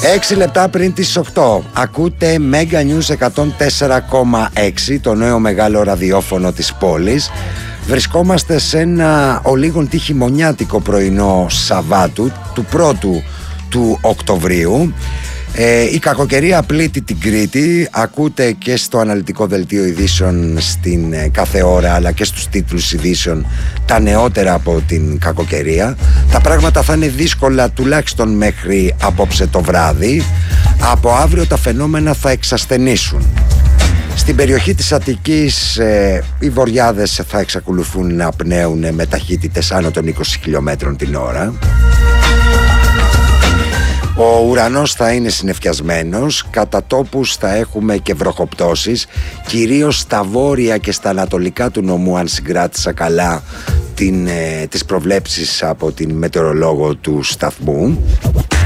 6 λεπτά πριν τις 8 ακούτε Mega News 104,6, το νέο μεγάλο ραδιόφωνο της πόλης. Βρισκόμαστε σε ένα ολίγον τι χειμωνιάτικο πρωινό Σαββάτου του πρώτου του Οκτωβρίου. Η κακοκαιρία πλήττει την Κρήτη. Ακούτε και στο αναλυτικό δελτίο ειδήσεων στην κάθε ώρα, αλλά και στους τίτλους ειδήσεων τα νεότερα από την κακοκαιρία. Τα πράγματα θα είναι δύσκολα τουλάχιστον μέχρι απόψε το βράδυ. Από αύριο τα φαινόμενα θα εξασθενήσουν. Στην περιοχή της Αττικής οι βοριάδες θα εξακολουθούν να πνέουν με ταχύτητες άνω των 20 χιλιόμετρων την ώρα. Ο ουρανός θα είναι συννεφιασμένος, κατά τόπους θα έχουμε και βροχοπτώσεις, κυρίως στα βόρεια και στα ανατολικά του νομού, αν συγκράτησα καλά τις προβλέψεις από την μετεωρολόγο του σταθμού.